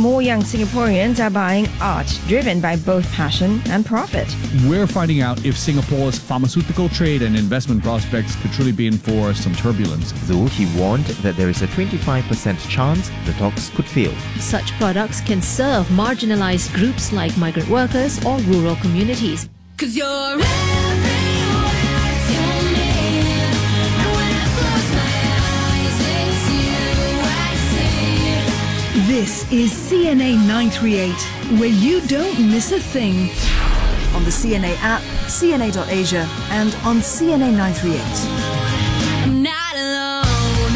more young Singaporeans are buying art, driven by both passion and profit. We're finding out if Singapore's pharmaceutical trade and investment prospects could truly be in for some turbulence. Though he warned that there is a 25% chance the talks could fail. Such products can serve marginalized groups like migrant workers or rural communities. 'Cause you're everywhere to me, and when I close my eyes, it's you I see. This is CNA 938, where you don't miss a thing. On the CNA app, CNA.Asia, and on CNA 938. I'm not alone.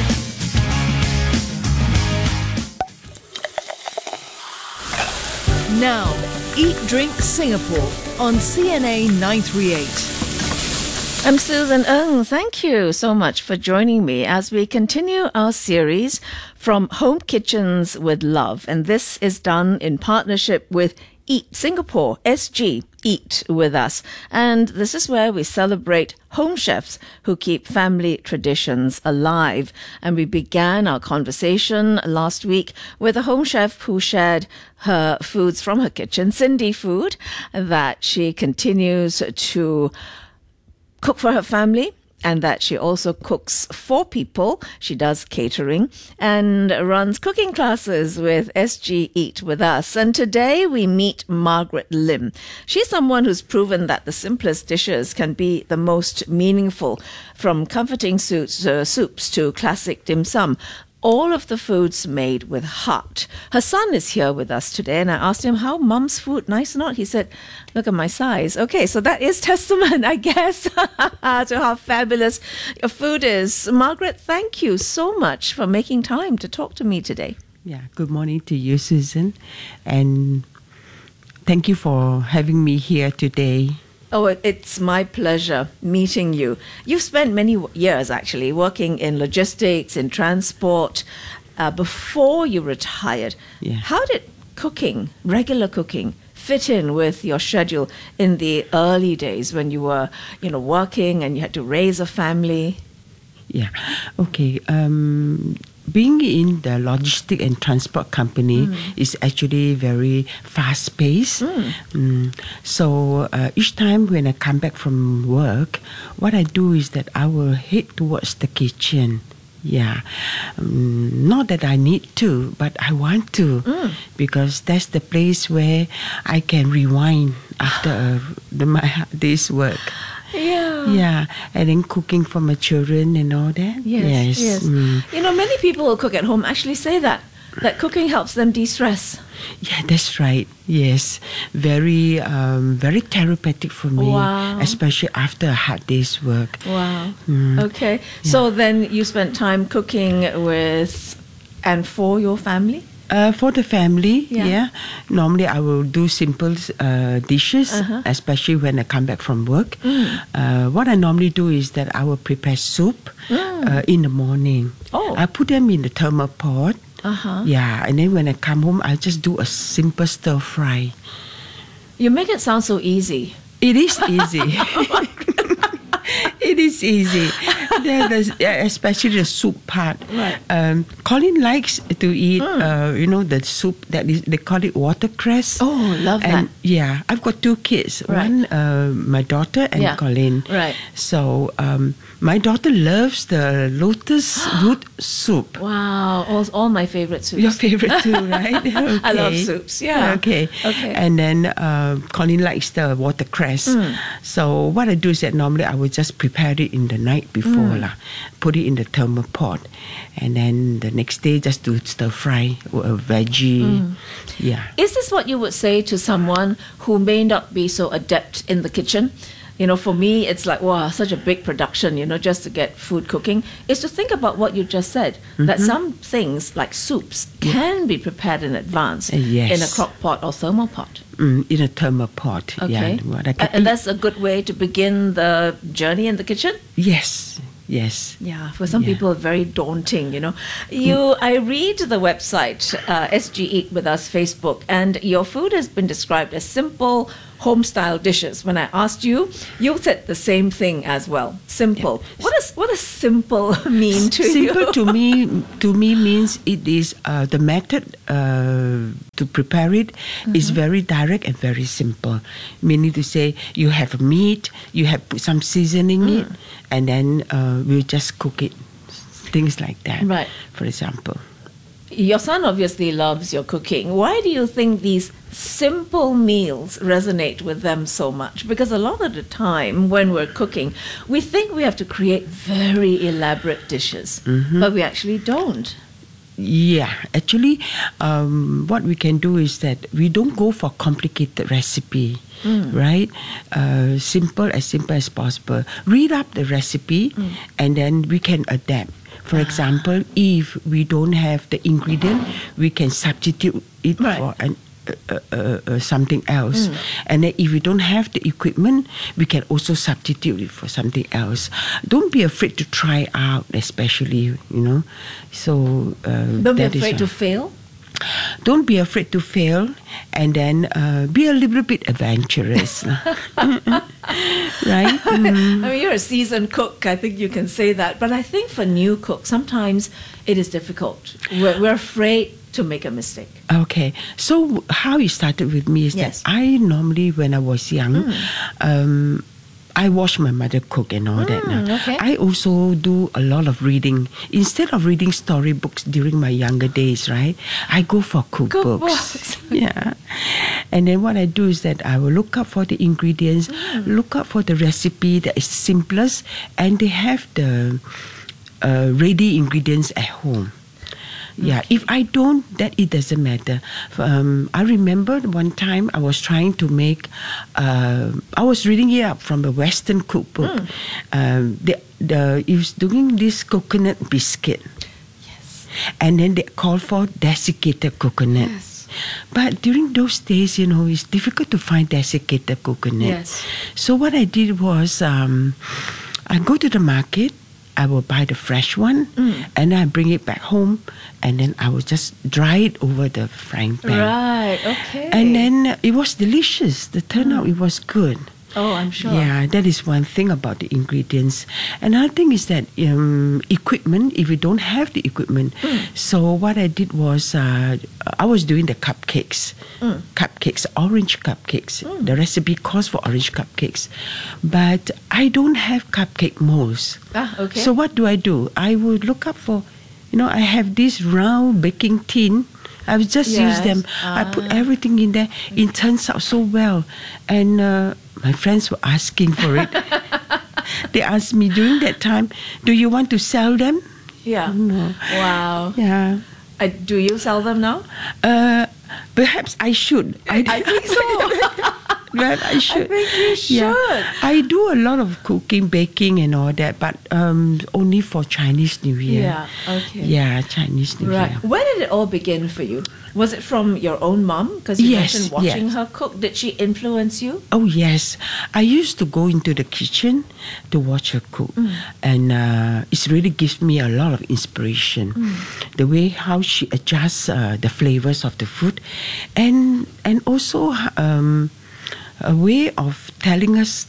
Now, Eat Drink Singapore on CNA 938. I'm Susan Ng. Thank you so much for joining me as we continue our series from Home Kitchens with Love. And this is done in partnership with Eat Singapore, SG, Eat With Us. And this is where we celebrate home chefs who keep family traditions alive. And we began our conversation last week with a home chef who shared her foods from her kitchen, Cindy Food, that she continues to cook for her family, and that she also cooks for people. She does catering and runs cooking classes with SG Eat With Us. And today we meet Margaret Lim. She's someone who's proven that the simplest dishes can be the most meaningful, from comforting soups to classic dim sum. All of the foods made with heart. Her son is here with us today, and I asked him, how mum's food, nice or not? He said, look at my size. Okay, so that is testament, I guess, to how fabulous your food is. Margaret, thank you so much for making time to talk to me today. Yeah, good morning to you, Susan, and thank you for having me here today. Oh, it's my pleasure meeting you. You've spent many years, actually, working in logistics, in transport, before you retired. Yeah. How did cooking, regular cooking, fit in with your schedule in the early days when you were, working and you had to raise a family? Yeah, okay. Being in the logistic and transport company is actually very fast-paced. So each time when I come back from work, what I do is that I will head towards the kitchen. Yeah, not that I need to, but I want to, because that's the place where I can rewind after my day's work. Yeah, and then cooking for my children and all that. Yes. Many people who cook at home actually say that cooking helps them de-stress. Yeah, that's right. Yes, very therapeutic for me, especially after a hard day's work. Wow. Okay. Yeah. So then you spent time cooking with and for your family? For the family, yeah. Normally I will do simple dishes, especially when I come back from work. What I normally do is that I will prepare soup in the morning. Oh. I put them in the thermal pot. Yeah, and then when I come home, I just do a simple stir fry. You make it sound so easy. It is easy. It is easy. Especially the soup part. Right. Colin likes to eat, the soup that is, they call it watercress. Oh, love that. And yeah, I've got two kids. Right. One, my daughter and Colin. Right. So my daughter loves the lotus root soup. Wow, all my favorite soups. Your favorite too, right? Okay. I love soups, yeah. Okay. And then Colin likes the watercress. So what I do is that normally I would just prepare it in the night before, put it in the thermal pot, and then the next day just do stir fry or a veggie. Yeah. Is this what you would say to someone who may not be so adept in the kitchen? For me, it's like, wow, such a big production, just to get food cooking, is to think about what you just said, that some things like soups can be prepared in advance in a crock pot or thermal pot. In a thermal pot. Okay. Yeah, and that's a good way to begin the journey in the kitchen? Yes. Yeah, for some people, very daunting, I read the website, SG Eat With Us Facebook, and your food has been described as simple, home-style dishes. When I asked you, you said the same thing as well. Simple. Yeah. What does simple mean to you? Simple to me means it is the method to to prepare it is very direct and very simple. Meaning to say, you have meat, you have put some seasoning in, and then we'll just cook it. Things like that. Right. For example. Your son obviously loves your cooking. Why do you think these simple meals resonate with them so much? Because a lot of the time when we're cooking, we think we have to create very elaborate dishes, but we actually don't. Yeah, actually, what we can do is that we don't go for complicated recipe, right? Simple as possible. Read up the recipe, and then we can adapt. For example, if we don't have the ingredient, we can substitute it for something else. And then if we don't have the equipment, we can also substitute it for something else. Don't be afraid to try out, especially, So Don't be that is afraid to why. fail. Don't be afraid to fail, and then be a little bit adventurous. Right? I mean, you're a seasoned cook. I think you can say that. But I think for new cooks, sometimes it is difficult. We're afraid to make a mistake. Okay. So how it started with me is Yes. that I normally, when I was young, I watched my mother cook and all that. Now. okay. I also do a lot of reading. Instead of reading storybooks during my younger days, right, I go for cookbooks. Cookbooks. Yeah. And then what I do is that I will look up for the ingredients, look up for the recipe that is simplest, and they have the ready ingredients at home. Yeah, if I don't, that it doesn't matter. I remember one time I was trying to make, I was reading it up from a Western cookbook. It was doing this coconut biscuit. Yes. And then they called for desiccated coconut. Yes. But during those days, it's difficult to find desiccated coconut. Yes. So what I did was, I go to the market, I will buy the fresh one, and I bring it back home, and then I will just dry it over the frying pan. Right, okay. And then it was delicious. The turnout, it was good. Oh, I'm sure. Yeah, that is one thing about the ingredients. Another thing is that equipment, if you don't have the equipment. So what I did was, I was doing the cupcakes. Cupcakes, orange cupcakes. The recipe calls for orange cupcakes. But I don't have cupcake molds. Ah, okay. So what do? I would look up for, I have this round baking tin. I would just use Yes. them. I put everything in there. It turns out so well. And my friends were asking for it. They asked me during that time, do you want to sell them? Yeah. No. Wow. Yeah. Do you sell them now? Perhaps I should. I think so. Well, I should. think you Yeah. should. I do a lot of cooking, baking, and all that, but only for Chinese New Year. Yeah, okay. Yeah, Chinese New Right. Year. When did it all begin for you? Was it from your own mom? Because you Yes, mentioned watching yes. her cook. Did she influence you? Oh yes, I used to go into the kitchen to watch her cook, and it really gives me a lot of inspiration. The way how she adjusts the flavors of the food, and also a way of telling us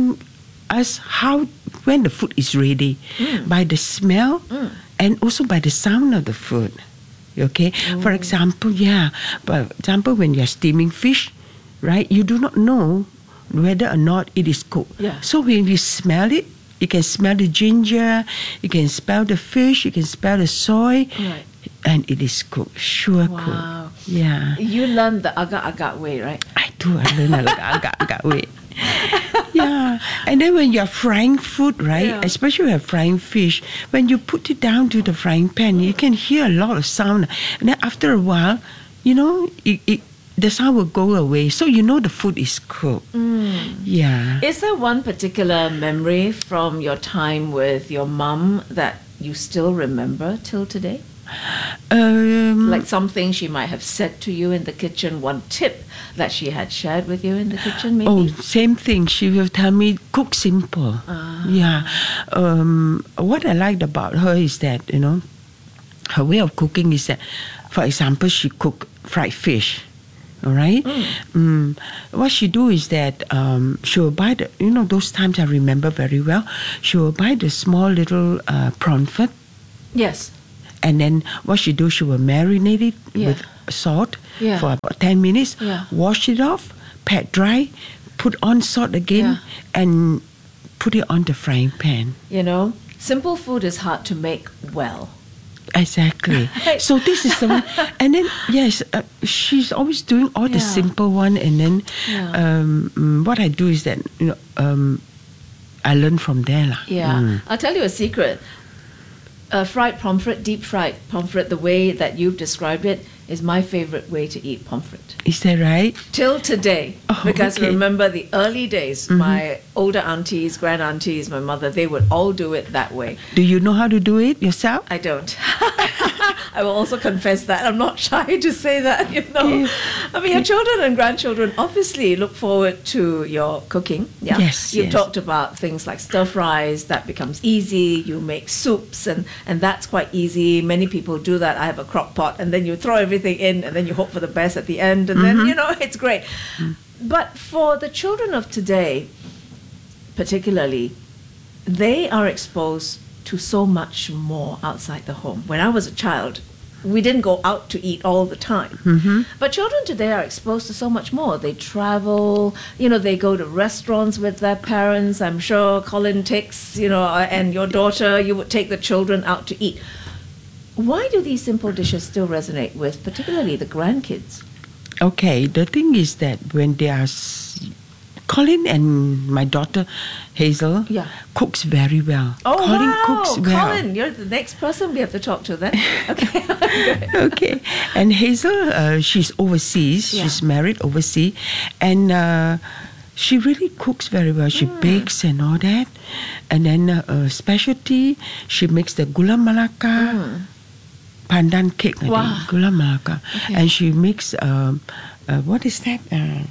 how when the food is ready by the smell and also by the sound of the food. Okay, for example, when you're steaming fish, right, you do not know whether or not it is cooked. Yeah. So when you smell it, you can smell the ginger, you can smell the fish, you can smell the soy, Right. and it is cooked, sure Wow. cooked. Yeah. You learned the agak-agak way, right? I learn a agak way. Yeah. And then when you're frying food, right, Yeah. especially when you're frying fish, when you put it down to the frying pan, you can hear a lot of sound. And then after a while, the sound will go away. So you know the food is cooked. Yeah. Is there one particular memory from your time with your mum that you still remember till today? Like something she might have said to you in the kitchen, one tip that she had shared with you in the kitchen, maybe? Oh, same thing. She will tell me, cook simple. Yeah. What I liked about her is that, her way of cooking is that, for example, she cook fried fish. All right. What she do is that she will buy those times I remember very well. She will buy the small little prawn foot. Yes. And then what she do, she will marinate it Yeah. with salt Yeah. for about 10 minutes, Yeah. wash it off, pat dry, put on salt again, and put it on the frying pan. You know, simple food is hard to make well. Exactly. So this is the one. And then, yes, she's always doing all the Yeah. simple one. And then Yeah. what I do is that, I learn from there. Lah. Yeah. I'll tell you a secret. Fried pomfret, deep fried pomfret, the way that you've described it, is my favorite way to eat pomfret. Is that right? Till today. Oh, Because okay. remember the early days, my older aunties, grand aunties, my mother, they would all do it that way. Do you know how to do it yourself? I don't. I will also confess that. I'm not shy to say that, you know. I mean, your children and grandchildren obviously look forward to your cooking. Yeah. Yes, You've yes. talked about things like stir fries, that becomes easy. You make soups, and that's quite easy. Many people do that. I have a crock pot, and then you throw everything in, and then you hope for the best at the end, and then, you know, it's great. But for the children of today, particularly, they are exposed to so much more outside the home. When I was a child, we didn't go out to eat all the time. But children today are exposed to so much more. They travel, you know, they go to restaurants with their parents. I'm sure Colin takes, you know, and your daughter, you would take the children out to eat. Why do these simple dishes still resonate with particularly the grandkids? Okay, the thing is that when they are, Colin and my daughter Hazel Yeah. cooks very well. Oh, Colin wow. cooks well. Colin, you're the next person we have to talk to then. Okay. Okay, and Hazel, she's overseas. Yeah. She's married overseas, and she really cooks very well. She bakes and all that, and then specialty, she makes the gula melaka pandan cake. I Wow. think, gula melaka, Okay. and she makes what is that?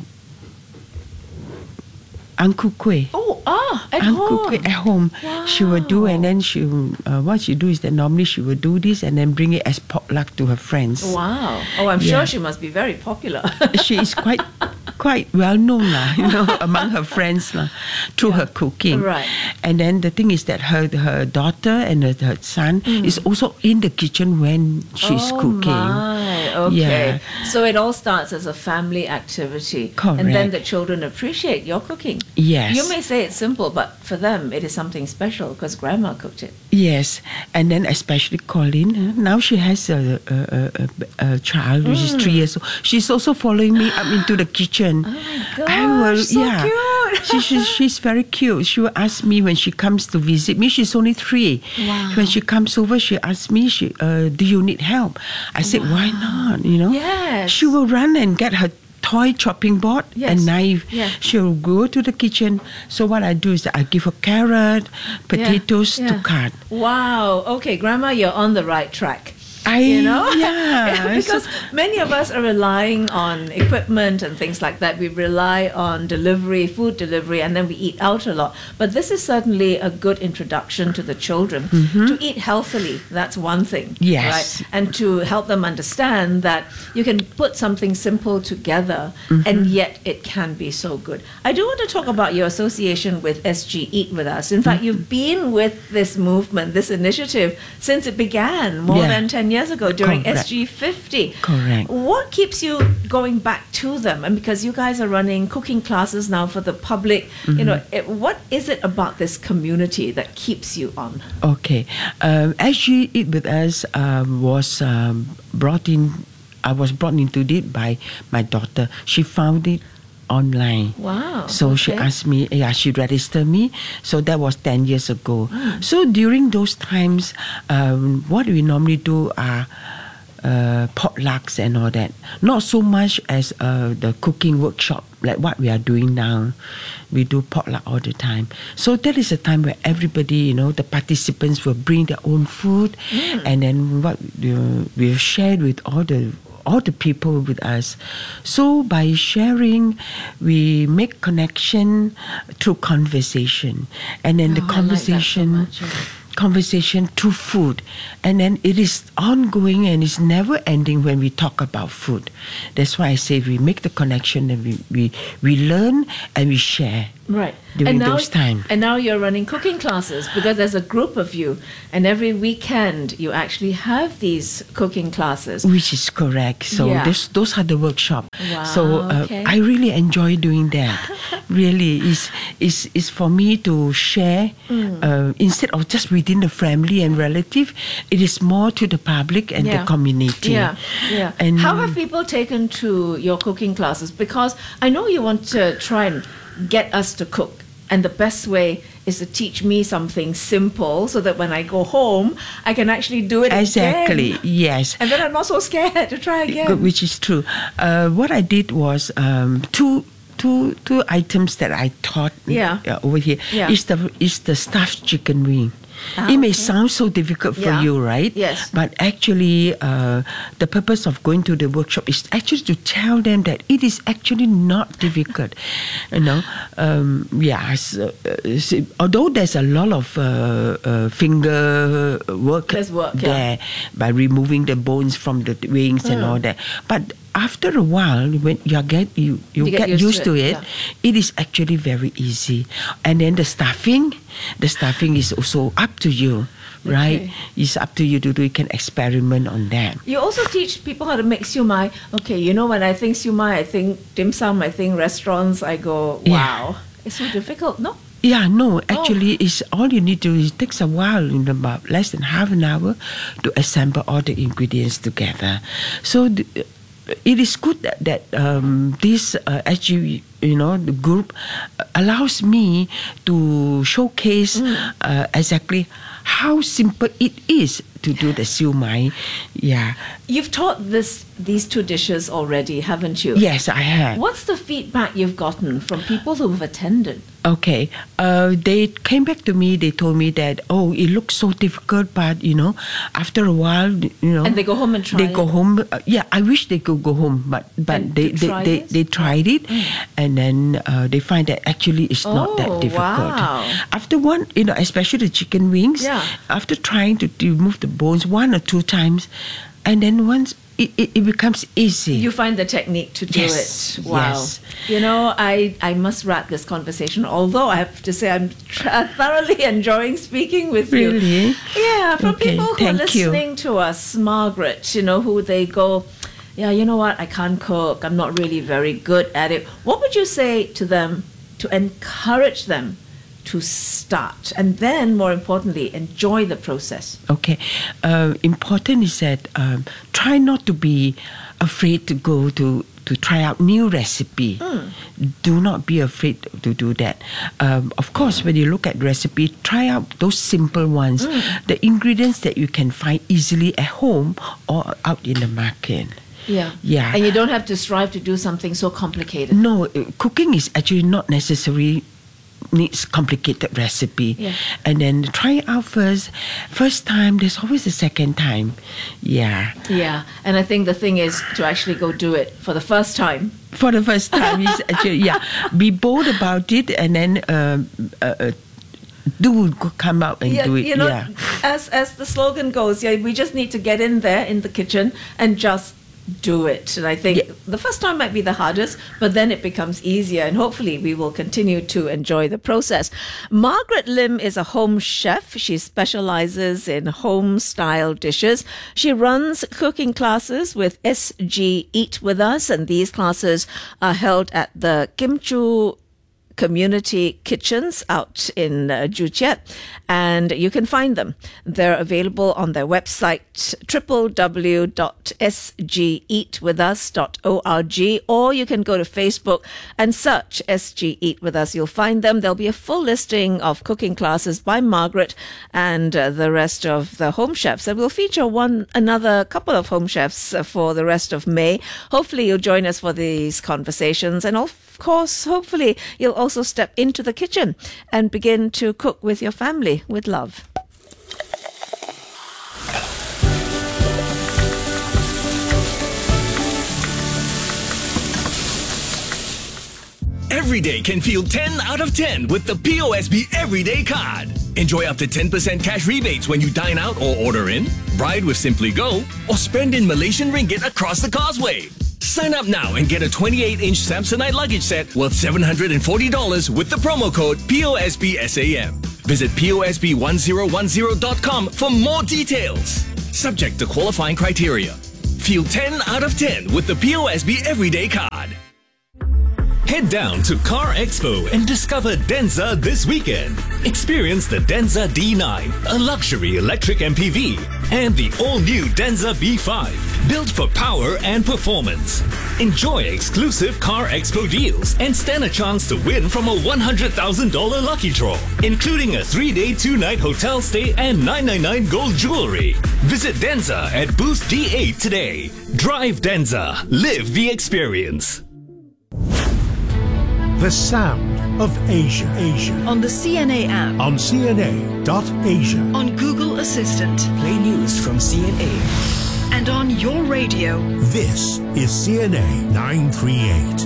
Angku kueh. At Angku home. kueh at home. She will do, and then she what she do is that normally she will do this and then bring it as potluck to her friends. Wow. Oh, I'm Yeah. sure she must be very popular. She is quite well known lah, you know, among her friends lah, through her cooking. Right. And then the thing is that her daughter and her son is also in the kitchen when she's cooking. My. Okay. Yeah. So it all starts as a family activity. And then Correct. the children appreciate your cooking. Yes. You may say it's simple, but for them it is something special because grandma cooked it. Yes, and then especially Colin. Now she has a child which is 3 years old. She's also following me up into the kitchen. Oh my gosh, so cute. She's very cute. She will ask me when she comes to visit me. She's only 3. Wow. When she comes over, she asks me, "Do you need help?" I said, "Why not?" You know. Yes. She will run and get her toy chopping board Yes. and knife. Yeah. She'll go to the kitchen. So what I do is that I give her carrot, potatoes to cut. Wow. Okay, Grandma, you're on the right track. I You know? yeah. Because many of us are relying on equipment and things like that. We rely on delivery, food delivery, and then we eat out a lot. But this is certainly a good introduction to the children to eat healthily. That's one thing. Yes. Right? And to help them understand that you can put something simple together and yet it can be so good. I do want to talk about your association with SG Eat With Us. In fact, you've been with this movement, this initiative, since it began more Yeah. than 10 years ago during Correct. SG50. Correct. What keeps you going back to them? And because you guys are running cooking classes now for the public, you know, what is it about this community that keeps you on? Okay. SG Eat With Us was brought in. I was brought into it by my daughter. She found it online. Wow. So she okay. asked me, she registered me. So that was 10 years ago. So during those times, what we normally do are potlucks and all that. Not so much as the cooking workshop like what we are doing now. We do potluck all the time. So that is a time where everybody, you know, the participants will bring their own food, and then what we've shared with all the people with us. So by sharing, we make connection through conversation, and then the Oh, I like that so conversation much. conversation through food, and then it is ongoing and it's never ending when we talk about food. That's why I say we make the connection and we learn and we share. Right. During those times. And now you're running cooking classes because there's a group of you, and every weekend you actually have these cooking classes. Which is correct. So Yeah. those are the workshop. Wow, So okay. I really enjoy doing that. Really, is for me to share instead of just within the family and relative. It is more to the public and the community. Yeah, yeah. And how have people taken to your cooking classes? Because I know you want to try and get us to cook, and the best way is to teach me something simple so that when I go home, I can actually do it exactly again. yes. And then I'm not so scared to try again. Which is true. What I did was two items that I taught over here. Yeah. Is the stuffed chicken wing. It may sound so difficult for Yeah. you, right? Yes. But actually, the purpose of going to the workshop is actually to tell them that it is actually not difficult. You know, although there's a lot of finger work There's work, there by removing the bones from the wings and all that, but after a while, when you get used to it, it is actually very easy. And then the stuffing is also up to you, right? Okay. It's up to you to do. You can experiment on that. You also teach people how to make siu mai. Okay, you know, when I think siu mai, I think dim sum, I think restaurants, I go, wow, it's so difficult, no? Yeah, no, actually, it's all you need to do. It takes a while, in about less than half an hour, to assemble all the ingredients together. So it is good that this SG, the group allows me to showcase exactly how simple it is to do the siu mai. Yeah. You've taught these two dishes already, haven't you? Yes, I have. What's the feedback you've gotten from people who've attended? Okay. They came back to me. They told me that, it looks so difficult, but, after a while, And they go home and try They it? go home. I wish they could go home, but And they try this? they tried it, and then they find that actually it's not that Oh, difficult. wow. After one, especially the chicken wings, Yeah. after trying to remove the bones 1 or 2 times, and then once it becomes easy. You find the technique to do Yes, it. Wow. yes. I must wrap this conversation, although I have to say I'm thoroughly enjoying speaking with you. Really? Yeah, for Okay, people who are thank you. listening to us, Margaret, who they go, yeah, you know what, I can't cook, I'm not really very good at it. What would you say to them to encourage them to start, and then, more importantly, enjoy the process? Okay. Important is that try not to be afraid to go to try out new recipe. Do not be afraid to do that. Of course, when you look at recipe, try out those simple ones, the ingredients that you can find easily at home or out in the market. Yeah. Yeah. And you don't have to strive to do something so complicated. No, cooking is actually not necessary needs complicated recipe. Yeah. And then try it out first. First time, there's always a second time. Yeah. Yeah, and I think the thing is to actually go do it for the first time. For the first time, is actually, be bold about it, and then come out and do it. As the slogan goes, we just need to get in there in the kitchen and just do it. And I think the first time might be the hardest, but then it becomes easier, and hopefully we will continue to enjoy the process. Margaret Lim is a home chef. She specializes in home style dishes. She runs cooking classes with SG Eat With Us, and these classes are held at the Kim Chu Community Kitchens out in Joo Chiat, and you can find them. They're available on their website www.sgeatwithus.org, or you can go to Facebook and search SG Eat With Us. You'll find them. There'll be a full listing of cooking classes by Margaret and the rest of the home chefs, and we'll feature another couple of home chefs for the rest of May. Hopefully you'll join us for these conversations, and of course, hopefully you'll also step into the kitchen and begin to cook with your family with love. Every day can feel 10 out of 10 with the POSB Everyday Card. Enjoy up to 10% cash rebates when you dine out or order in, ride with Simply Go, or spend in Malaysian ringgit across the causeway. Sign up now and get a 28-inch Samsonite luggage set worth $740 with the promo code POSBSAM. Visit POSB1010.com for more details. Subject to qualifying criteria. Feel 10 out of 10 with the POSB Everyday Card. Head down to Car Expo and discover Denza this weekend. Experience the Denza D9, a luxury electric MPV, and the all-new Denza B5, built for power and performance. Enjoy exclusive Car Expo deals and stand a chance to win from a $100,000 lucky draw, including a 3-day, 2-night hotel stay and $999 gold jewelry. Visit Denza at booth D8 today. Drive Denza. Live the experience. The sound of Asia. On the CNA app. On CNA.Asia. On Google Assistant. Play news from CNA. And on your radio. This is CNA 938.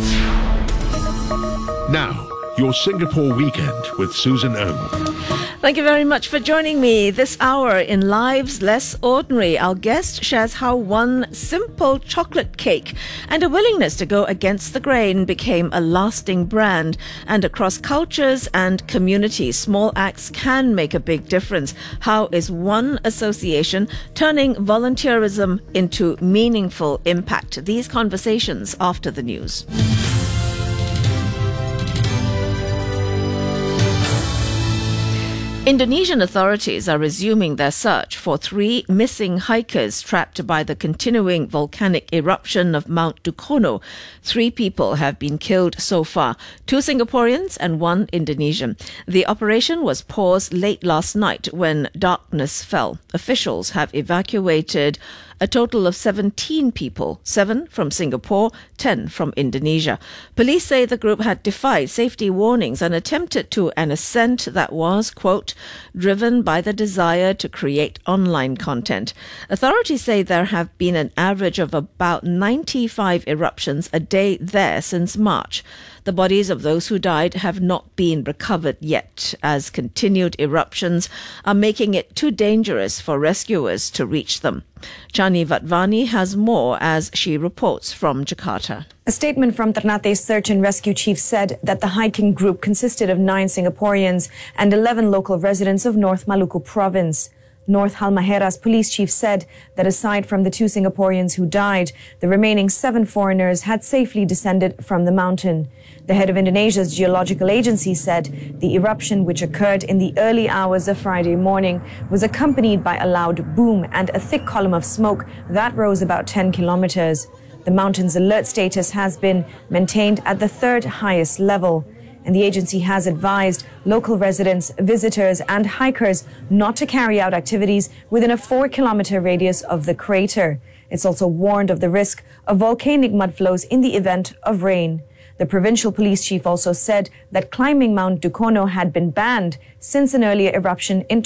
Now, your Singapore weekend with Susan Ng. Thank you very much for joining me this hour in Lives Less Ordinary. Our guest shares how one simple chocolate cake and a willingness to go against the grain became a lasting brand. And across cultures and communities, small acts can make a big difference. How is one association turning volunteerism into meaningful impact? These conversations after the news. Indonesian authorities are resuming their search for 3 missing hikers trapped by the continuing volcanic eruption of Mount Dukono. 3 people have been killed so far, 2 Singaporeans and 1 Indonesian. The operation was paused late last night when darkness fell. Officials have evacuated a total of 17 people, 7 from Singapore, 10 from Indonesia. Police say the group had defied safety warnings and attempted to an ascent that was, quote, driven by the desire to create online content. Authorities say there have been an average of about 95 eruptions a day there since March. The bodies of those who died have not been recovered yet, as continued eruptions are making it too dangerous for rescuers to reach them. Chani Vatvani has more as she reports from Jakarta. A statement from Ternate's search and rescue chief said that the hiking group consisted of 9 Singaporeans and 11 local residents of North Maluku province. North Halmahera's police chief said that aside from the 2 Singaporeans who died, the remaining 7 foreigners had safely descended from the mountain. The head of Indonesia's geological agency said the eruption, which occurred in the early hours of Friday morning, was accompanied by a loud boom and a thick column of smoke that rose about 10 kilometers. The mountain's alert status has been maintained at the 3rd highest level. And the agency has advised local residents, visitors and hikers not to carry out activities within a 4-kilometer radius of the crater. It's also warned of the risk of volcanic mudflows in the event of rain. The provincial police chief also said that climbing Mount Dukono had been banned since an earlier eruption in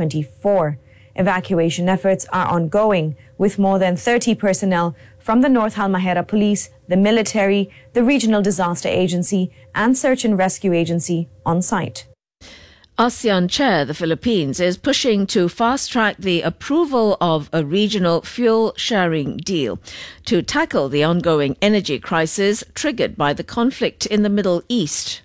2024. Evacuation efforts are ongoing, with more than 30 personnel from the North Halmahera Police, the military, the Regional Disaster Agency, and Search and Rescue Agency on site. ASEAN Chair, the Philippines, is pushing to fast-track the approval of a regional fuel-sharing deal to tackle the ongoing energy crisis triggered by the conflict in the Middle East.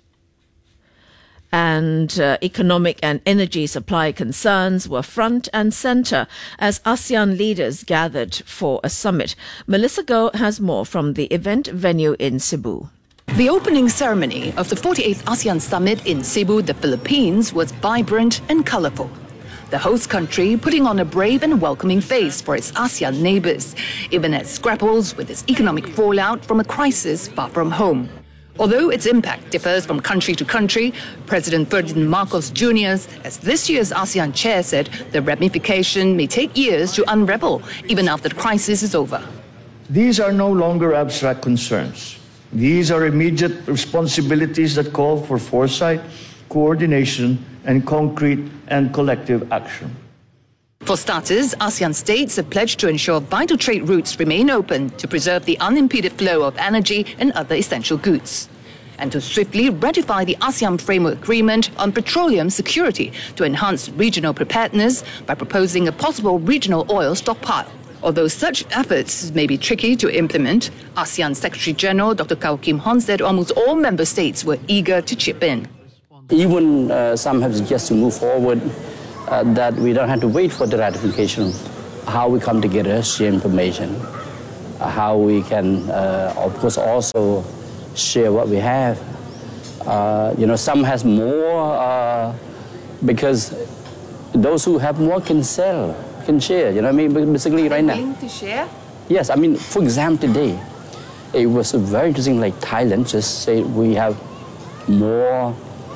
And economic and energy supply concerns were front and centre as ASEAN leaders gathered for a summit. Melissa Goh has more from the event venue in Cebu. The opening ceremony of the 48th ASEAN Summit in Cebu, the Philippines, was vibrant and colourful. The host country putting on a brave and welcoming face for its ASEAN neighbours, even as it grapples with its economic fallout from a crisis far from home. Although its impact differs from country to country, President Ferdinand Marcos Jr., as this year's ASEAN chair said, the ramification may take years to unravel, even after the crisis is over. These are no longer abstract concerns. These are immediate responsibilities that call for foresight, coordination, and concrete and collective action. For starters, ASEAN states have pledged to ensure vital trade routes remain open to preserve the unimpeded flow of energy and other essential goods. and to swiftly ratify the ASEAN Framework Agreement on Petroleum Security to enhance regional preparedness by proposing a possible regional oil stockpile. Although such efforts may be tricky to implement, ASEAN Secretary General Dr. Kao Kim Hon said almost all member states were eager to chip in. Even some have suggested to move forward that we don't have to wait for the ratification. How we come together, share information, how we can, of course, also share what we have. Some has more because those who have more can sell, can share. You know what I mean? Basically, right now. Willing to share? Yes, I mean, for example, today, it was very interesting. Like Thailand just said we have more,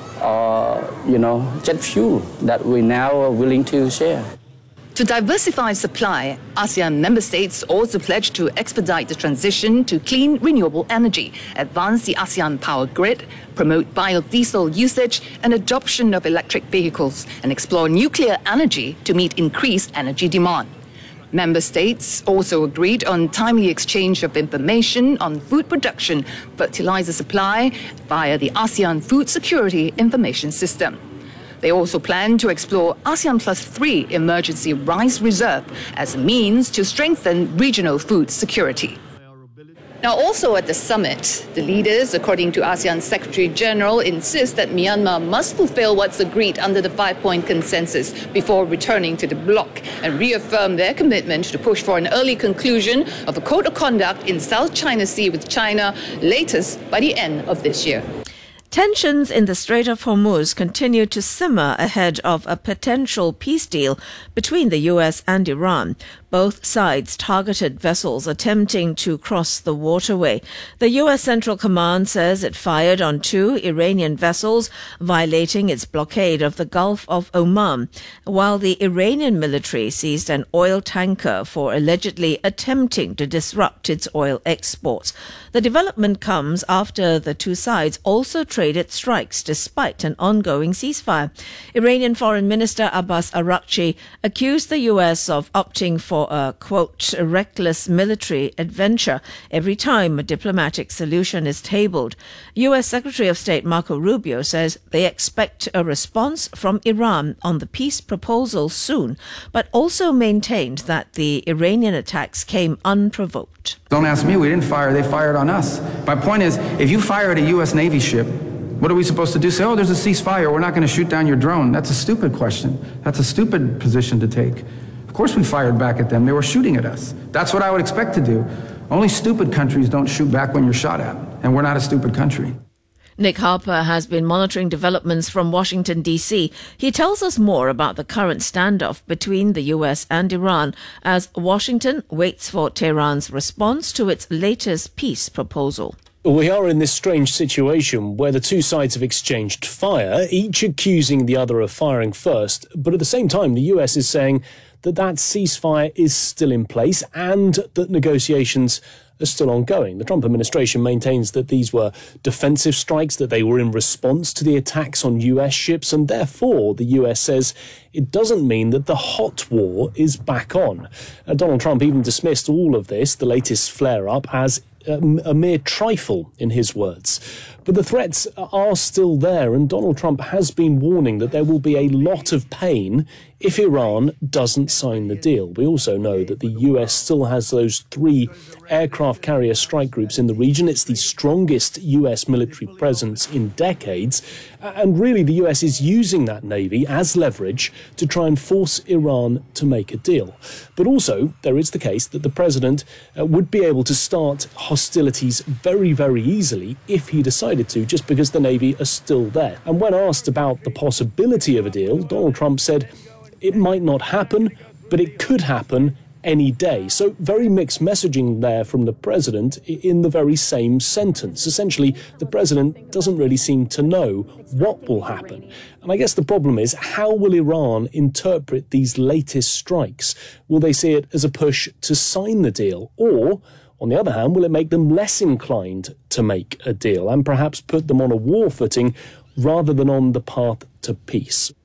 jet fuel that we now are willing to share. To diversify supply, ASEAN member states also pledged to expedite the transition to clean renewable energy, advance the ASEAN power grid, promote biodiesel usage and adoption of electric vehicles, and explore nuclear energy to meet increased energy demand. Member states also agreed on timely exchange of information on food production, fertilizer supply via the ASEAN Food Security Information System. They also plan to explore ASEAN Plus 3 Emergency Rice Reserve as a means to strengthen regional food security. Now, also at the summit, the leaders, according to ASEAN Secretary General, insist that Myanmar must fulfill what's agreed under the 5-point consensus before returning to the bloc and reaffirm their commitment to push for an early conclusion of a code of conduct in South China Sea with China, latest by the end of this year. Tensions in the Strait of Hormuz continue to simmer ahead of a potential peace deal between the US and Iran. Both sides targeted vessels attempting to cross the waterway. The US Central Command says it fired on 2 Iranian vessels, violating its blockade of the Gulf of Oman, while the Iranian military seized an oil tanker for allegedly attempting to disrupt its oil exports. The development comes after the two sides also traded strikes despite an ongoing ceasefire. Iranian Foreign Minister Abbas Araghchi accused the US of opting for a, quote, reckless military adventure every time a diplomatic solution is tabled. US Secretary of State Marco Rubio says they expect a response from Iran on the peace proposal soon, but also maintained that the Iranian attacks came unprovoked. Don't ask me, we didn't fire, they fired on us. My point is, if you fire at a US Navy ship, what are we supposed to do? Say, oh, there's a ceasefire, we're not going to shoot down your drone. That's a stupid question. That's a stupid position to take. Of course we fired back at them. They were shooting at us. That's what I would expect to do. Only stupid countries don't shoot back when you're shot at, and we're not a stupid country. Nick Harper has been monitoring developments from Washington, D.C. He tells us more about the current standoff between the U.S. and Iran as Washington waits for Tehran's response to its latest peace proposal. We are in this strange situation where the two sides have exchanged fire, each accusing the other of firing first, but at the same time the US is saying that ceasefire is still in place and that negotiations are still ongoing. The Trump administration maintains that these were defensive strikes, that they were in response to the attacks on US ships, and therefore the US says it doesn't mean that the hot war is back on. Donald Trump even dismissed all of this, the latest flare-up, as a mere trifle, in his words. But the threats are still there, and Donald Trump has been warning that there will be a lot of pain if Iran doesn't sign the deal. We also know that the US still has those 3 aircraft carrier strike groups in the region. It's the strongest US military presence in decades, and really the US is using that navy as leverage to try and force Iran to make a deal. But also, there is the case that the president would be able to start hostilities very, very easily if he decided to, just because the navy are still there. And when asked about the possibility of a deal, Donald Trump said it might not happen, but it could happen any day. So very mixed messaging there from the president in the very same sentence. Essentially, the president doesn't really seem to know what will happen. And I guess the problem is, how will Iran interpret these latest strikes? Will they see it as a push to sign the deal? Or, on the other hand, will it make them less inclined to make a deal and perhaps put them on a war footing rather than on the path to peace?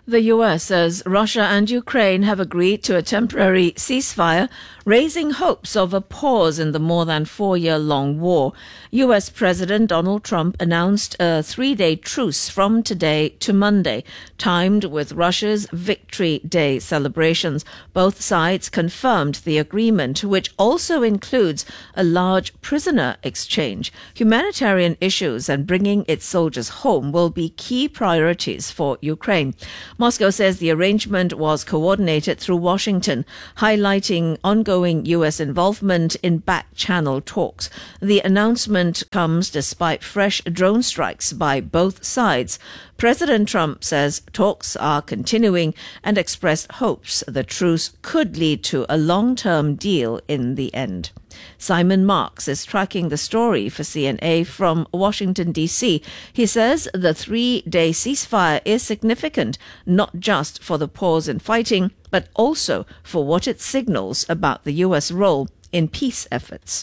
The US says Russia and Ukraine have agreed to a temporary ceasefire, raising hopes of a pause in the more than 4-year-long war. US President Donald Trump announced a 3-day truce from today to Monday, timed with Russia's Victory Day celebrations. Both sides confirmed the agreement, which also includes a large prisoner exchange. Humanitarian issues and bringing its soldiers home will be key priorities for Ukraine. Moscow says the arrangement was coordinated through Washington, highlighting ongoing U.S. involvement in back-channel talks. The announcement comes despite fresh drone strikes by both sides. President Trump says talks are continuing and expressed hopes the truce could lead to a long-term deal in the end. Simon Marks is tracking the story for CNA from Washington, D.C. He says the 3-day ceasefire is significant, not just for the pause in fighting, but also for what it signals about the U.S. role in peace efforts.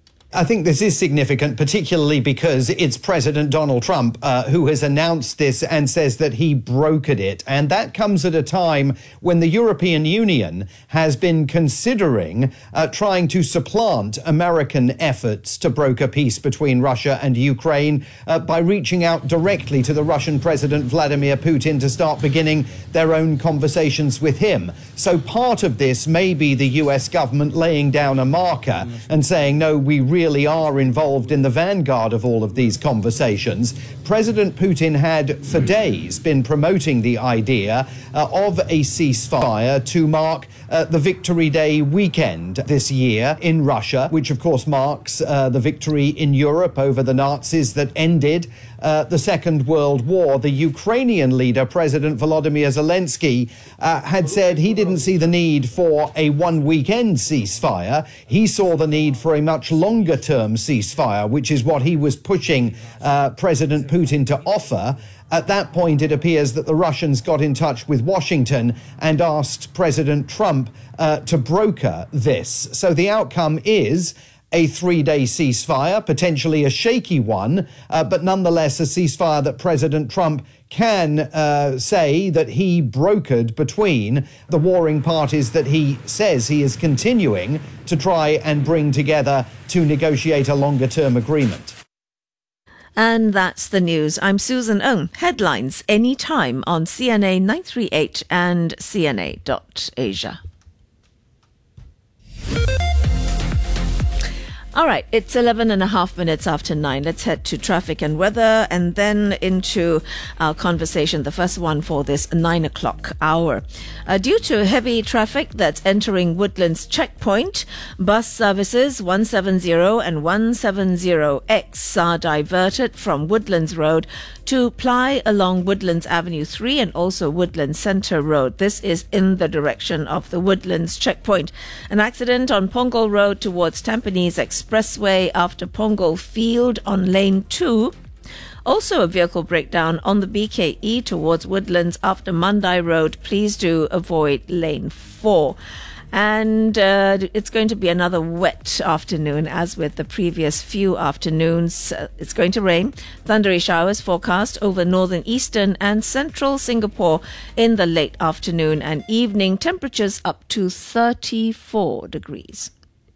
I think this is significant, particularly because it's President Donald Trump who has announced this and says that he brokered it. And that comes at a time when the European Union has been considering trying to supplant American efforts to broker peace between Russia and Ukraine by reaching out directly to the Russian President Vladimir Putin to start beginning their own conversations with him. So part of this may be the US government laying down a marker and saying, no, we really are involved in the vanguard of all of these conversations. President Putin had for days been promoting the idea of a ceasefire to mark the Victory Day weekend this year in Russia, which of course marks the victory in Europe over the Nazis that ended the Second World War. The Ukrainian leader, President Volodymyr Zelensky, had said he didn't see the need for a one-weekend ceasefire. He saw the need for a much longer-term ceasefire, which is what he was pushing President Putin to offer. At that point, it appears that the Russians got in touch with Washington and asked President Trump to broker this. So the outcome is a 3-day ceasefire, potentially a shaky one, but nonetheless a ceasefire that President Trump can say that he brokered between the warring parties that he says he is continuing to try and bring together to negotiate a longer-term agreement. And that's the news. I'm Susan Ng. Headlines anytime on CNA 938 and CNA.Asia. All right, it's 11.5 after 9. Let's head to traffic and weather and then into our conversation, the first one for this 9 o'clock hour. Due to heavy traffic that's entering Woodlands checkpoint, bus services 170 and 170X are diverted from Woodlands Road to ply along Woodlands Avenue 3 and also Woodlands Centre Road. This is in the direction of the Woodlands checkpoint. An accident on Punggol Road towards Tampines Expressway after Punggol Field on lane 2. Also a vehicle breakdown on the BKE towards Woodlands after Mandai Road. Please do avoid lane 4. And it's going to be another wet afternoon, as with the previous few afternoons. It's going to rain. Thundery showers forecast over northern, eastern and central Singapore in the late afternoon and evening. Temperatures up to 34 degrees.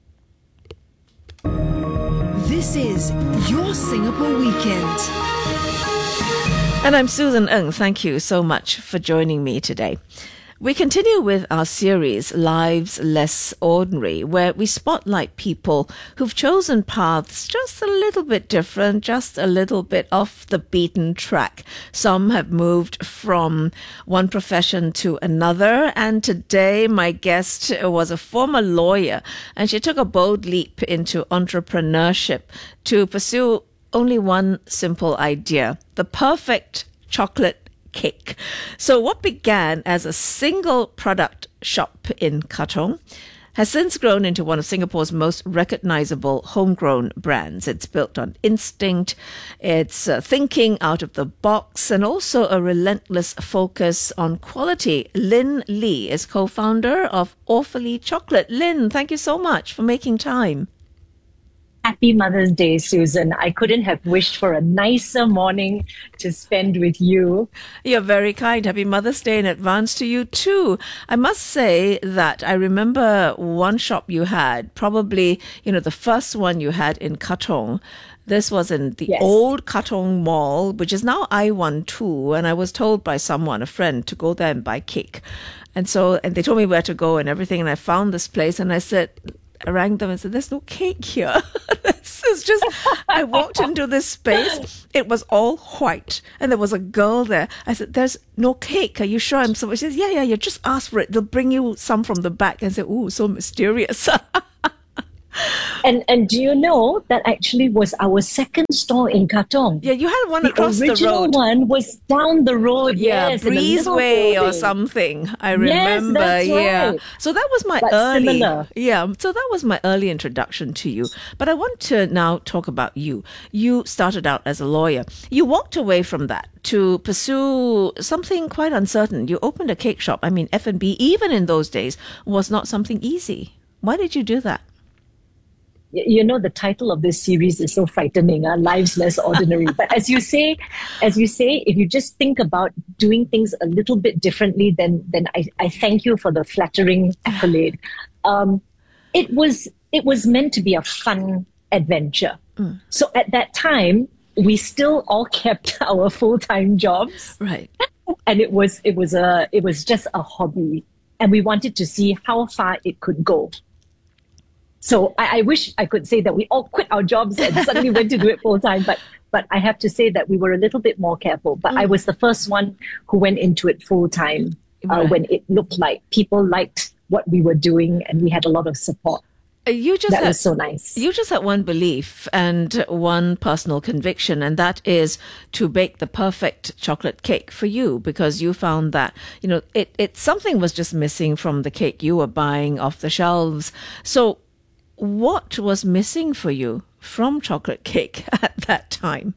This is Your Singapore Weekend. And I'm Susan Ng. Thank you so much for joining me today. We continue with our series, Lives Less Ordinary, where we spotlight people who've chosen paths just a little bit different, just a little bit off the beaten track. Some have moved from one profession to another, and today my guest was a former lawyer, and she took a bold leap into entrepreneurship to pursue only one simple idea: the perfect chocolate cake. So what began as a single product shop in Katong has since grown into one of Singapore's most recognizable homegrown brands. It's built on instinct, it's thinking out of the box, and also a relentless focus on quality. Lynn Lee is co-founder of Awfully Chocolate. Lynn, thank you so much for making time. Happy Mother's Day, Susan. I couldn't have wished for a nicer morning to spend with you. You're very kind. Happy Mother's Day in advance to you too. I must say that I remember one shop you had, probably, the first one you had in Katong. This was in the old Katong Mall, which is now I12, and I was told by someone, a friend, to go there and buy cake. And they told me where to go and everything, and I found this place, and I rang them and said, there's no cake here. This is just, I walked into this space. It was all white. And there was a girl there. I said, there's no cake. Are you sure? I'm so, she says, yeah, you just ask for it. They'll bring you some from the back. And I said, ooh, so mysterious. And do you know that actually was our second store in Katong? Yeah, you had one across the road. The original one was down the road, yes. Breezeway or something. I remember, yes, that's right. So that was my so that was my early introduction to you. But I want to now talk about you. You started out as a lawyer. You walked away from that to pursue something quite uncertain. You opened a cake shop. I mean, F&B, even in those days, was not something easy. Why did you do that? You know, the title of this series is so frightening, Lives Less Ordinary. But as you say, if you just think about doing things a little bit differently, then I thank you for the flattering accolade. It was meant to be a fun adventure. So at that time, we still all kept our full-time jobs. Right. And it was just a hobby. And we wanted to see how far it could go. So I wish I could say that we all quit our jobs and suddenly went to do it full time, but I have to say that we were a little bit more careful. But I was the first one who went into it full time when it looked like people liked what we were doing and we had a lot of support. That was so nice. You just had one belief and one personal conviction, and that is to bake the perfect chocolate cake for you, because you found that, something was just missing from the cake you were buying off the shelves. So what was missing for you from chocolate cake at that time?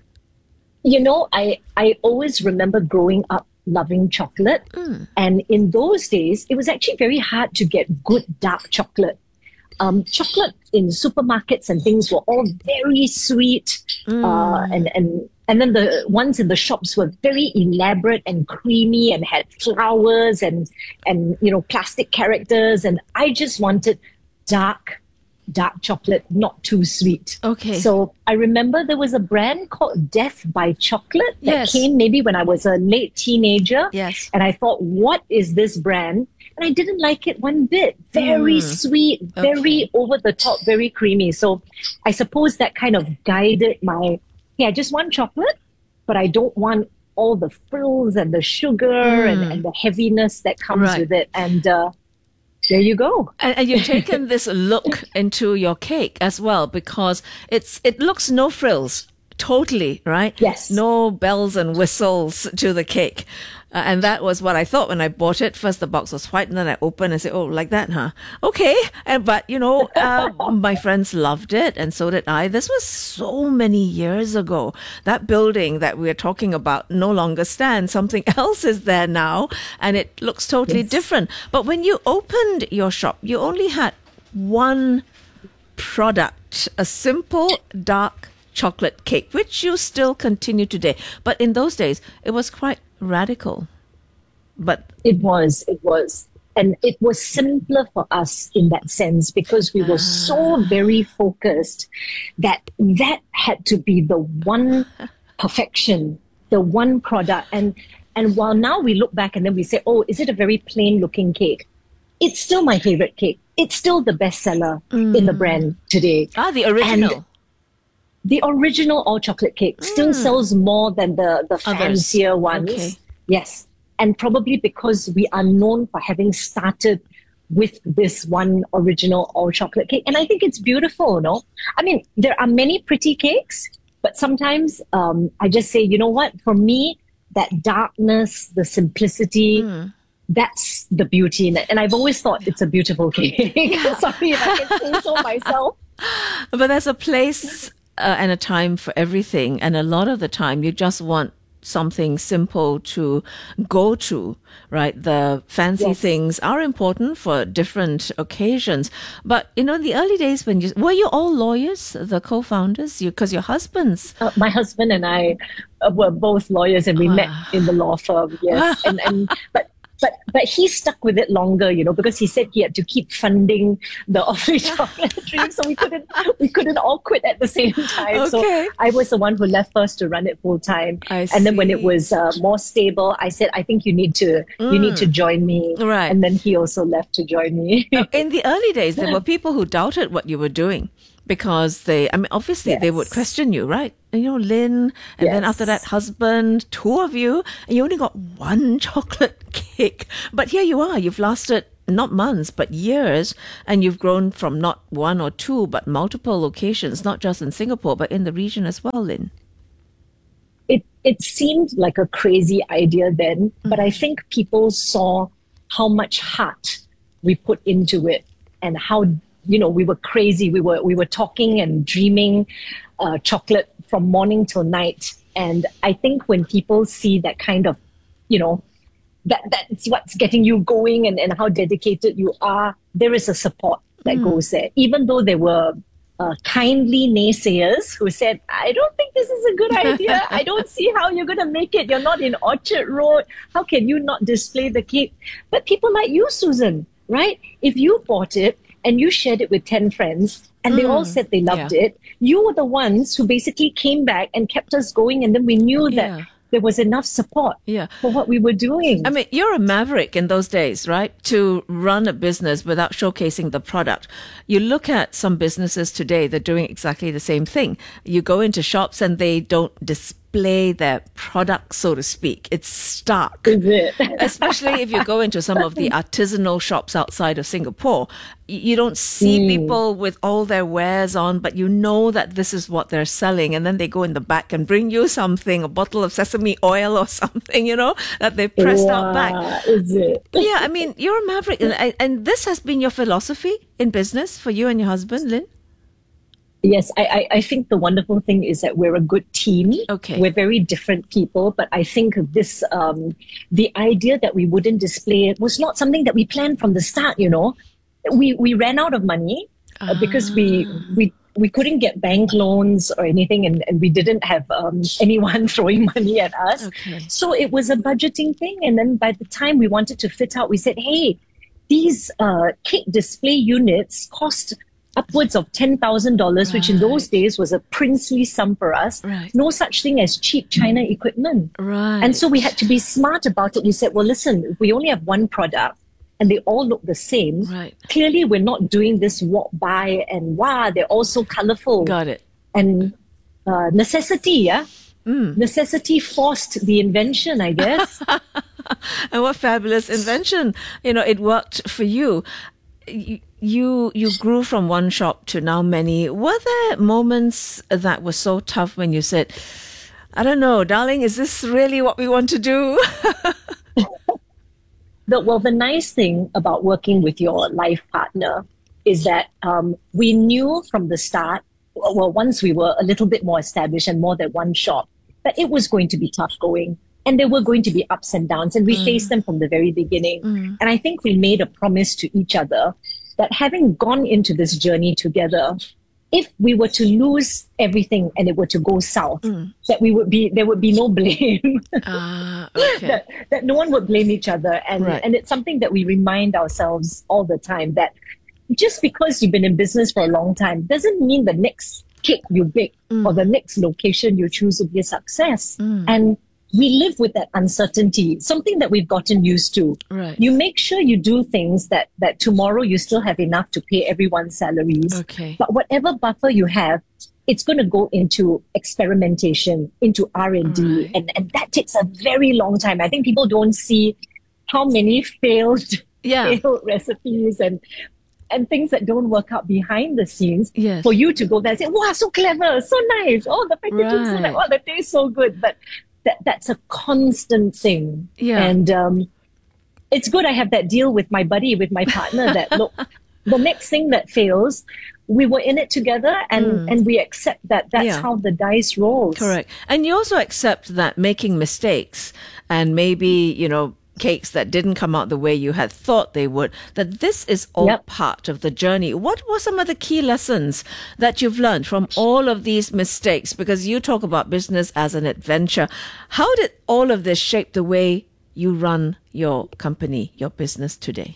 I always remember growing up loving chocolate. And in those days, it was actually very hard to get good dark chocolate. Chocolate in supermarkets and things were all very sweet. And then the ones in the shops were very elaborate and creamy and had flowers and plastic characters. And I just wanted dark chocolate, not too sweet. Okay. So I remember there was a brand called Death by Chocolate that came maybe when I was a late teenager. Yes. And I thought, what is this brand? And I didn't like it one bit. Very sweet, very over the top, very creamy. So I suppose that kind of guided I just want chocolate, but I don't want all the frills and the sugar and the heaviness that comes with it. And there you go. And you've taken this look into your cake as well, because it looks no frills, totally, right? Yes. No bells and whistles to the cake. And that was what I thought when I bought it. First, the box was white, and then I opened and said, oh, like that, huh? Okay. But, my friends loved it, and so did I. This was so many years ago. That building that we're talking about no longer stands. Something else is there now, and it looks totally different. But when you opened your shop, you only had one product, a simple dark chocolate cake, which you still continue today. But in those days, it was quite radical. But it was. And it was simpler for us in that sense, because we were so very focused that had to be the one perfection, the one product. And while now we look back and then we say, oh, is it a very plain looking cake? It's still my favorite cake. It's still the bestseller in the brand today. The original. And the original all chocolate cake still sells more than the fancier ones. Okay. Yes. And probably because we are known for having started with this one original all chocolate cake. And I think it's beautiful, no? I mean, there are many pretty cakes, but sometimes I just say, you know what? For me, that darkness, the simplicity, that's the beauty in it. And I've always thought it's a beautiful cake. Sorry if I can say so myself. But there's a place and a time for everything. And a lot of the time, you just want something simple to go to, right? The fancy things are important for different occasions. But, in the early days were you all lawyers, the co-founders? Because your husbands... My husband and I were both lawyers, and we met in the law firm, yes. But he stuck with it longer, because he said he had to keep funding the Awfully Chocolate Dream, so we couldn't all quit at the same time. Okay. So I was the one who left first to run it full time, and then when it was more stable, I said, I think you need to join me, Right. And then he also left to join me. In the early days, there were people who doubted what you were doing because obviously they would question you, right? Lynn, and then after that, husband, two of you, and you only got one chocolate cake. But here you are, you've lasted not months, but years, and you've grown from not one or two, but multiple locations, not just in Singapore, but in the region as well, Lynn. It seemed like a crazy idea then, but I think people saw how much heart we put into it and how we were crazy. We were talking and dreaming chocolate from morning till night. And I think when people see that kind of, that's what's getting you going and how dedicated you are, there is a support that goes there. Even though there were kindly naysayers who said, I don't think this is a good idea. I don't see how you're going to make it. You're not in Orchard Road. How can you not display the cake? But people like you, Susan, right? If you bought it, and you shared it with 10 friends, and they all said they loved it, you were the ones who basically came back and kept us going, and then we knew that there was enough support for what we were doing. I mean, you're a maverick in those days, right? To run a business without showcasing the product. You look at some businesses today, they're doing exactly the same thing. You go into shops and they don't display their product, so to speak. It's stark. Is it? Especially if you go into some of the artisanal shops outside of Singapore. You don't see people with all their wares on, but you know that this is what they're selling. And then they go in the back and bring you something, a bottle of sesame oil or something, that they pressed out back. Is it? Yeah, I mean, you're a maverick. And this has been your philosophy in business for you and your husband, Lynn? Yes, I think the wonderful thing is that we're a good team. Okay. We're very different people, but I think this, the idea that we wouldn't display it was not something that we planned from the start, We ran out of money because we couldn't get bank loans or anything, and we didn't have anyone throwing money at us. Okay. So it was a budgeting thing. And then by the time we wanted to fit out, we said, hey, these cake display units cost upwards of $10,000, which in those days was a princely sum for us. Right. No such thing as cheap China equipment. Right. And so we had to be smart about it. We said, well, listen, if we only have one product and they all look the same, clearly we're not doing this walk by and wow, they're all so colorful. Got it. And necessity, necessity forced the invention, I guess. And what fabulous invention. It worked for you. You grew from one shop to now many. Were there moments that were so tough when you said, I don't know, darling, is this really what we want to do? The nice thing about working with your life partner is that we knew from the start, once we were a little bit more established and more than one shop, that it was going to be tough going. And there were going to be ups and downs, and we faced them from the very beginning. And I think we made a promise to each other that having gone into this journey together, if we were to lose everything and it were to go south, that there would be no blame. Okay. that no one would blame each other. And it's something that we remind ourselves all the time, that just because you've been in business for a long time doesn't mean the next cake you bake or the next location you choose will be a success. And we live with that uncertainty, something that we've gotten used to. Right. You make sure you do things that tomorrow you still have enough to pay everyone's salaries. Okay. But whatever buffer you have, it's going to go into experimentation, into R&D. And that takes a very long time. I think people don't see how many failed recipes and things that don't work out behind the scenes for you to go there and say, wow, so clever, so nice. Oh, the packaging so nice. Oh, the taste so good. But that's a constant thing. Yeah. And it's good I have that deal with my buddy, with my partner, that look, the next thing that fails, we were in it together, and we accept that that's Yeah. how the dice rolls. Correct. And you also accept that making mistakes and maybe, cakes that didn't come out the way you had thought they would, that this is all Yep. part of the journey. What were some of the key lessons that you've learned from all of these mistakes? Because you talk about business as an adventure. How did all of this shape the way you run your company, your business today?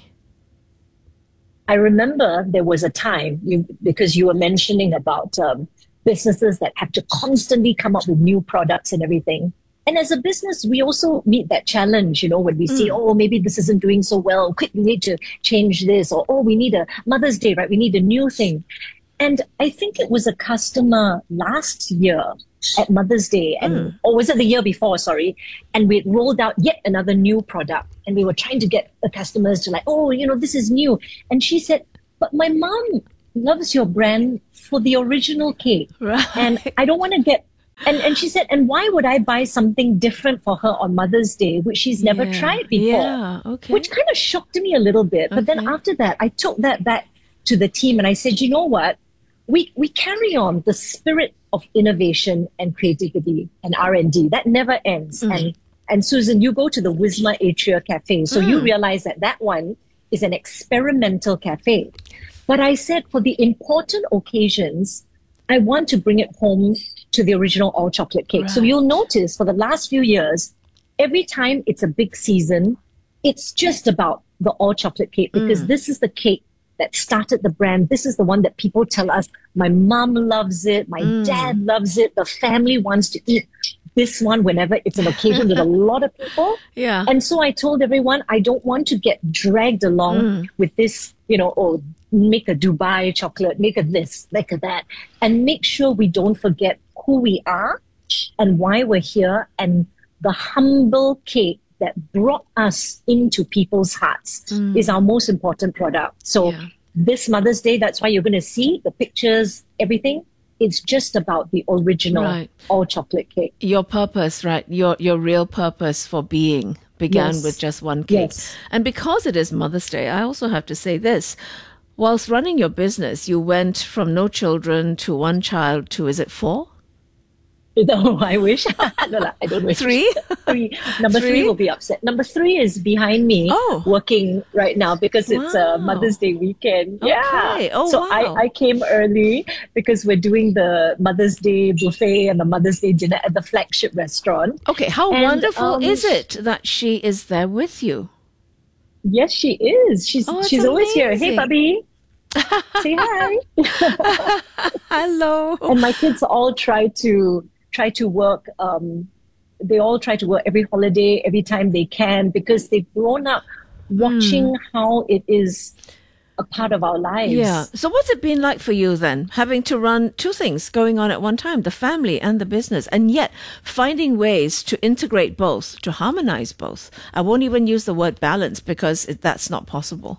I remember there was a time, because you were mentioning about businesses that have to constantly come up with new products and everything. And as a business, we also meet that challenge, when we see, oh, maybe this isn't doing so well. Quick, we need to change this. Or, oh, we need a Mother's Day, right? We need a new thing. And I think it was a customer last year at Mother's Day, or was it the year before, sorry, and we rolled out yet another new product, and we were trying to get the customers to this is new. And she said, but my mom loves your brand for the original cake. Right. And I don't want to get, and she said, and why would I buy something different for her on Mother's Day, which she's never tried before? Yeah, okay. Which kind of shocked me a little bit. But then after that, I took that back to the team and I said, you know what? We carry on the spirit of innovation and creativity and R&D. That never ends. And Susan, you go to the Wisma Atria Cafe. So you realize that one is an experimental cafe. But I said for the important occasions, I want to bring it home to the original all chocolate cake. So you'll notice for the last few years, every time it's a big season, it's just about the all chocolate cake because this is the cake that started the brand. This is the one that people tell us, my mom loves it, my dad loves it, the family wants to eat this one whenever it's an occasion with a lot of people. Yeah. And so I told everyone, I don't want to get dragged along with this, make a Dubai chocolate, make a this, make a that, and make sure we don't forget who we are and why we're here and the humble cake that brought us into people's hearts is our most important product. So this Mother's Day, that's why you're going to see the pictures, everything. It's just about the original all chocolate cake. Your purpose, right? Your real purpose for being began Yes. with just one cake. Yes. And because it is Mother's Day, I also have to say this. Whilst running your business, you went from no children to one child to, is it 4? No, I wish. No, I don't wish. 3? Number 3 3? will be upset. Number 3 is behind me working right now because it's a Mother's Day weekend. Yeah. Okay. Oh, so wow. I came early because we're doing the Mother's Day buffet and the Mother's Day dinner at the flagship restaurant. Okay, how And, wonderful is it that she is there with you? Yes, she is. She's always here. Hey, amazing. Bubby. Say hi. Hello. And my kids all try to work. They all try to work every holiday, every time they can, because they've grown up watching how it is a part of our lives. Yeah. So what's it been like for you then, having to run 2 things going on at one time, the family and the business, and yet finding ways to integrate both, to harmonize both? I won't even use the word balance because that's not possible.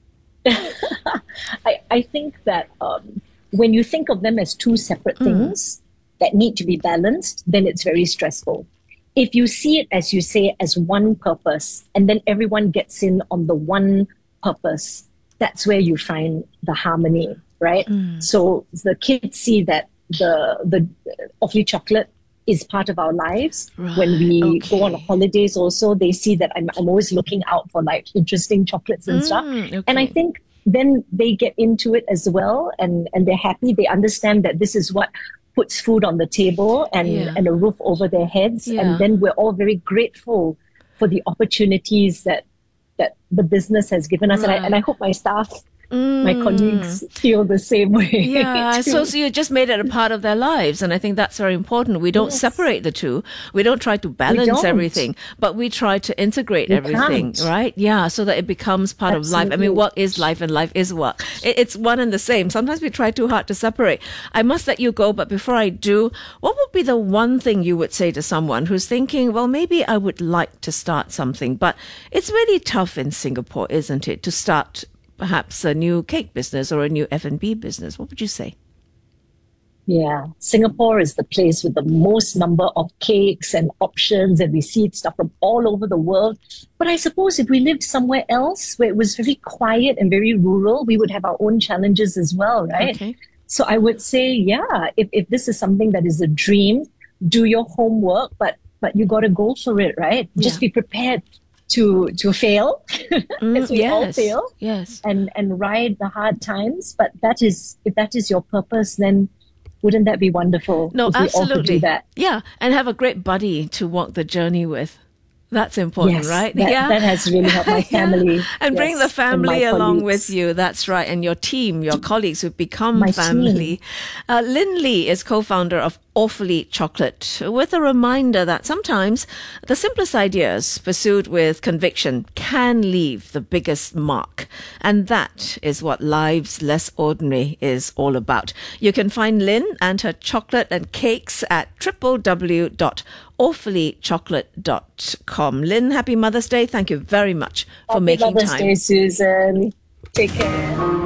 I think that when you think of them as 2 separate things that need to be balanced, then it's very stressful. If you see it, as you say, as one purpose, and then everyone gets in on the one purpose, that's where you find the harmony, right? So the kids see that the Awfully Chocolate is part of our lives. When we go on holidays also, they see that I'm always looking out for like interesting chocolates and stuff. And I think then they get into it as well and they're happy. They understand that this is what puts food on the table and a roof over their heads. Yeah. And then we're all very grateful for the opportunities that the business has given us. And I hope my staff, my colleagues feel the same way. Yeah, too. so you just made it a part of their lives, and I think that's very important. We don't separate the two. We don't try to balance don't. everything, but we try to integrate We everything, can't. right? Yeah, so that it becomes part of life. I mean, work is life and life is work. It's one and the same. Sometimes we try too hard to separate. I must let you go, but before I do, what would be the one thing you would say to someone who's thinking, well, maybe I would like to start something, but it's really tough in Singapore, isn't it, to start perhaps a new cake business or a new F&B business? What would you say? Yeah, Singapore is the place with the most number of cakes and options, and we see stuff from all over the world. But I suppose if we lived somewhere else where it was very quiet and very rural, we would have our own challenges as well, right? Okay. So I would say, yeah, if this is something that is a dream, do your homework, but you got to go for it, right? Just be prepared to fail, as we all fail, and ride the hard times. But if that is your purpose, then wouldn't that be wonderful? No, if we all absolutely. could do that. Yeah, and have a great buddy to walk the journey with. That's important, Yes, right? that has really helped my family. And bring Yes, the and family my along colleagues. with you. That's right. And your team, your colleagues who've become My family. Lynn Lee is co-founder of Awfully Chocolate, with a reminder that sometimes the simplest ideas pursued with conviction can leave the biggest mark. And that is what Lives Less Ordinary is all about. You can find Lynn and her chocolate and cakes at www.awfullychocolate.com. Lynn, happy Mother's Day. Thank you very much for making Mother's time. Day, Susan. Take care.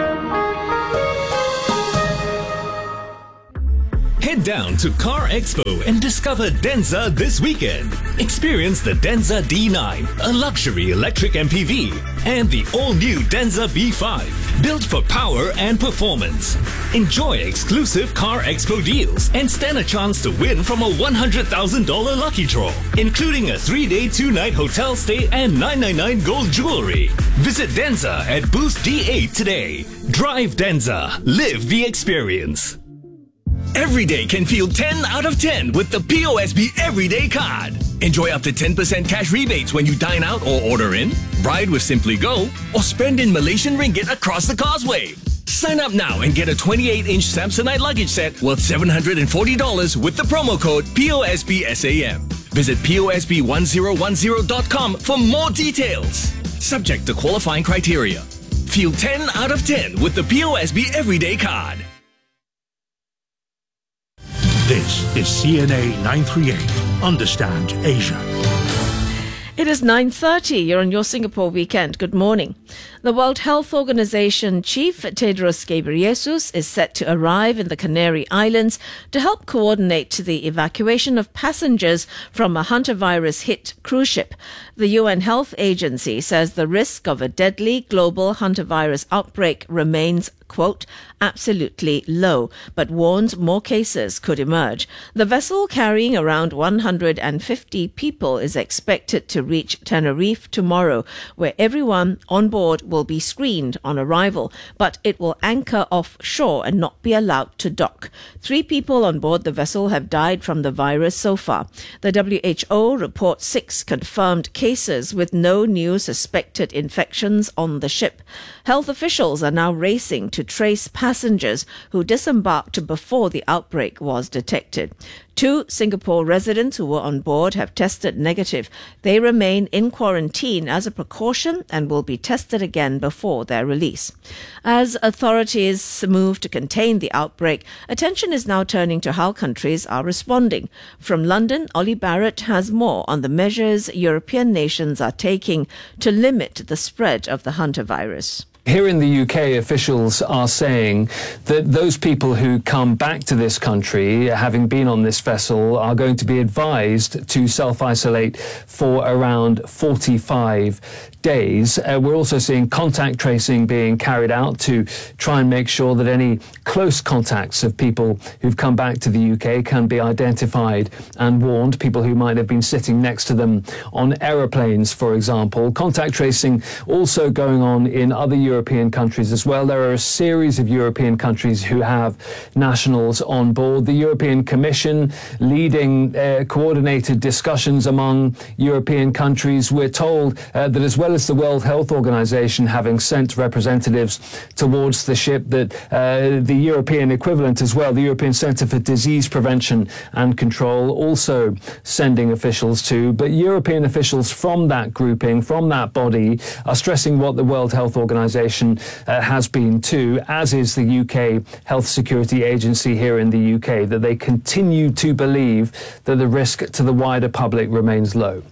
Head down to Car Expo and discover Denza this weekend. Experience the Denza D9, a luxury electric MPV, and the all-new Denza B5, built for power and performance. Enjoy exclusive Car Expo deals and stand a chance to win from a $100,000 lucky draw, including a 3-day, 2-night hotel stay and $999 gold jewelry. Visit Denza at booth D8 today. Drive Denza. Live the experience. Every day can feel 10 out of 10 with the POSB Everyday Card. Enjoy up to 10% cash rebates when you dine out or order in, ride with Simply Go, or spend in Malaysian ringgit across the causeway. Sign up now and get a 28-inch Samsonite luggage set worth $740 with the promo code POSBSAM. Visit POSB1010.com for more details. Subject to qualifying criteria. Feel 10 out of 10 with the POSB Everyday Card. This is CNA 938. Understand Asia. It is 9:30. You're on your Singapore weekend. Good morning. The World Health Organization Chief Tedros Ghebreyesus is set to arrive in the Canary Islands to help coordinate the evacuation of passengers from a hantavirus-hit cruise ship. The UN Health Agency says the risk of a deadly global hantavirus outbreak remains, quote, absolutely low, but warns more cases could emerge. The vessel carrying around 150 people is expected to reach Tenerife tomorrow, where everyone on board will be screened on arrival, but it will anchor offshore and not be allowed to dock. 3 people on board the vessel have died from the virus so far. The WHO reports 6 confirmed cases with no new suspected infections on the ship. Health officials are now racing to trace passengers who disembarked before the outbreak was detected. 2 Singapore residents who were on board have tested negative. They remain in quarantine as a precaution and will be tested again before their release. As authorities move to contain the outbreak, attention is now turning to how countries are responding. From London, Ollie Barrett has more on the measures European nations are taking to limit the spread of the hantavirus. Here in the UK, officials are saying that those people who come back to this country, having been on this vessel, are going to be advised to self-isolate for around 45 days. We're also seeing contact tracing being carried out to try and make sure that any close contacts of people who've come back to the UK can be identified and warned, people who might have been sitting next to them on aeroplanes, for example. Contact tracing also going on in other European countries as well. There are a series of European countries who have nationals on board. The European Commission leading coordinated discussions among European countries. We're told that as well as the World Health Organization having sent representatives towards the ship, that the European equivalent as well, the European Centre for Disease Prevention and Control, also sending officials to. But European officials from that grouping, from that body, are stressing what the World Health Organization has been too, as is the UK Health Security Agency here in the UK, that they continue to believe that the risk to the wider public remains low.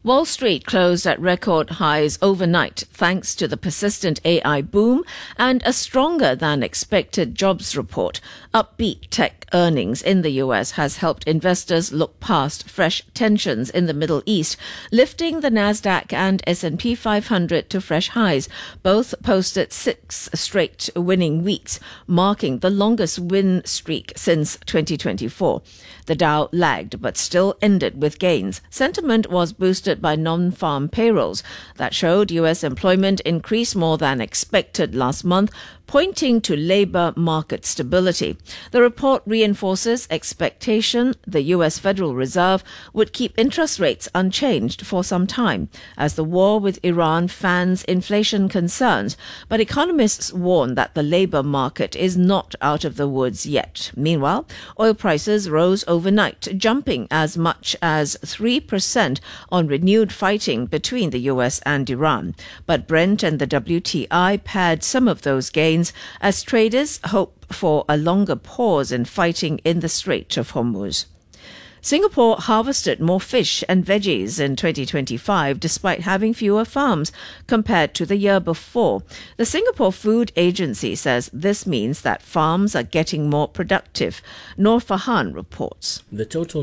Wall Street closed at record highs overnight thanks to the persistent AI boom and a stronger than expected jobs report. Upbeat tech earnings in the US has helped investors look past fresh tensions in the Middle East, lifting the Nasdaq and S&P 500 to fresh highs. Both posted 6 straight winning weeks, marking the longest win streak since 2024. The Dow lagged but still ended with gains. Sentiment was boosted by non-farm payrolls that showed U.S. employment increased more than expected last month, pointing to labor market stability. The report reinforces expectation the U.S. Federal Reserve would keep interest rates unchanged for some time as the war with Iran fans inflation concerns, but economists warn that the labor market is not out of the woods yet. Meanwhile, oil prices rose overnight, jumping as much as 3% on renewed fighting between the U.S. and Iran. But Brent and the WTI pared some of those gains as traders hope for a longer pause in fighting in the Strait of Hormuz. Singapore harvested more fish and veggies in 2025 despite having fewer farms compared to the year before. The Singapore Food Agency says this means that farms are getting more productive. Noor Fahan reports. The total